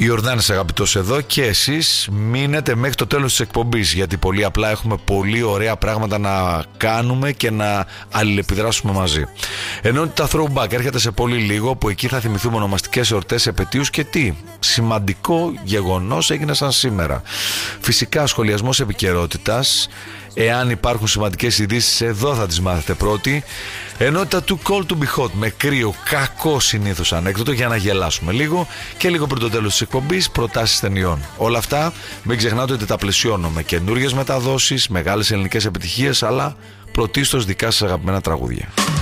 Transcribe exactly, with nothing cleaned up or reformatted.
Ιορδάνης αγαπητός εδώ, και εσείς μείνετε μέχρι το τέλος της εκπομπής, γιατί πολύ απλά έχουμε πολύ ωραία πράγματα να κάνουμε και να αλληλεπιδράσουμε μαζί. Ενώ τα throwback έρχεται σε πολύ λίγο, που εκεί θα θυμηθούμε ονομαστικές εορτές, επετείους και τι σημαντικό γεγονός έγινε σαν σήμερα. Φυσικά σχολιασμός επικαιρότητας. Εάν υπάρχουν σημαντικές ειδήσεις, εδώ θα τις μάθετε πρώτοι. Ενότητα του Too Cold to Be Hot, με κρύο, κακό συνήθως ανέκδοτο για να γελάσουμε λίγο, και λίγο πριν το τέλος της εκπομπής, προτάσεις ταινιών. Όλα αυτά μην ξεχνάτε ότι τα πλαισιώνω με καινούριες μεταδόσεις, μεγάλες ελληνικές επιτυχίες, αλλά πρωτίστως δικά σας αγαπημένα τραγούδια.